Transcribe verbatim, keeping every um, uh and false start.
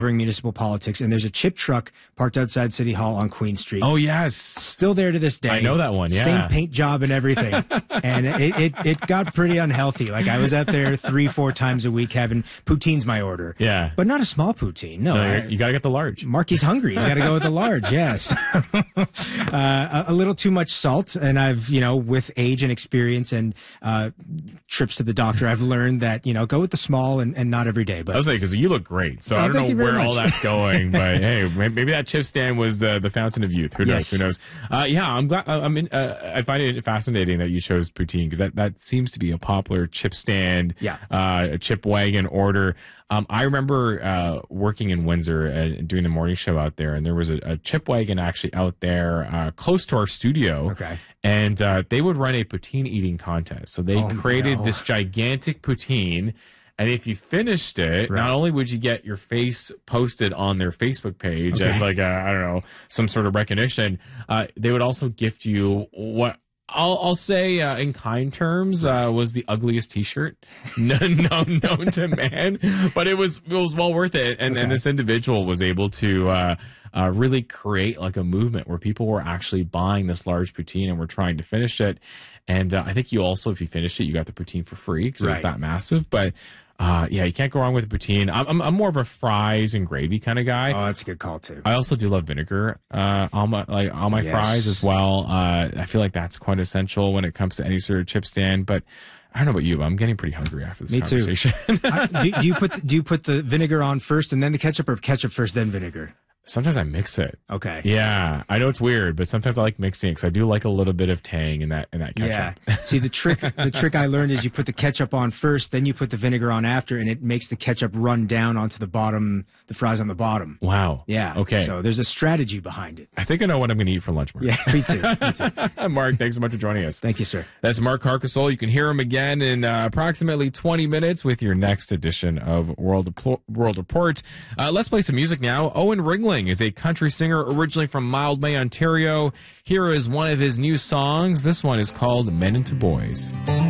municipal politics, and there's a chip truck parked outside City Hall on Queen Street. Oh, yes. Still there to this day. I know that one, yeah. Same paint job and everything. And it, it, it got pretty unhealthy. Like, I was out there three, four times a week having poutine's my order. Yeah. But not a small poutine. No. no I, you got to get the large. Marky's hungry. He's got to go with the large, yes. uh, a, a little too much salt, and I've, you know, with age and experience and uh, trips to the doctor, I've learned that, you know, go with the small and, and not every day. But I was saying, because you look great, so oh, I don't know where much. all that's going, but hey, maybe that chip stand was the, the fountain of youth. Who knows? Yes. Who knows? Uh, yeah, I'm glad. I'm in, uh, I find it fascinating that you chose poutine because that, that seems to be a popular chip stand, yeah. uh, a chip wagon order. Um, I remember uh, working in Windsor and doing the morning show out there, and there was a, a chip wagon actually out there uh, close to our studio. Okay. And uh, they would run a poutine eating contest. So they oh, created no. this gigantic poutine. And if you finished it, right. not only would you get your face posted on their Facebook page okay. as like a, I don't know, some sort of recognition, uh, they would also gift you what I'll, I'll say uh, in kind terms uh, was the ugliest T-shirt known, known, known to man, but it was it was well worth it. And, okay. and this individual was able to uh, uh, really create like a movement where people were actually buying this large poutine and were trying to finish it. And uh, I think you also, if you finished it, you got the poutine for free because right. it was that massive. But Uh, yeah, you can't go wrong with the poutine. I'm, I'm, I'm more of a fries and gravy kind of guy. Oh, that's a good call too. I also do love vinegar uh, on my like on my yes. fries as well. Uh, I feel like that's quite essential when it comes to any sort of chip stand. But I don't know about you, but I'm getting pretty hungry after this Me conversation. too. I, do, do you put the, do you put the vinegar on first and then the ketchup, or ketchup first then vinegar? Sometimes I mix it. Okay. Yeah, I know it's weird, but sometimes I like mixing it because I do like a little bit of tang in that in that ketchup. Yeah. See, the trick the trick I learned is you put the ketchup on first, then you put the vinegar on after, and it makes the ketchup run down onto the bottom, the fries on the bottom. Wow. Yeah. Okay. So there's a strategy behind it. I think I know what I'm going to eat for lunch, Mark. Yeah, me too. Me too. Mark, thanks so much for joining us. Thank you, sir. That's Mark Carcassol. You can hear him again in uh, approximately twenty minutes with your next edition of World World Report. Uh, let's play some music now. Owen Ringling is a country singer originally from Mildmay, Ontario. Here is one of his new songs. This one is called Men into Boys.